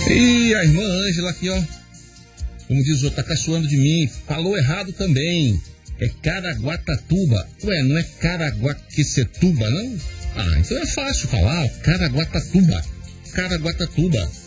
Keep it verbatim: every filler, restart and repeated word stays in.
E a irmã Ângela aqui, ó. Como diz o outro, tá caçoando de mim. Falou errado também. É Caraguatatuba. Ué, não é Caraguaquecetuba, não? Ah, então é fácil falar. Caraguatatuba. Caraguatatuba.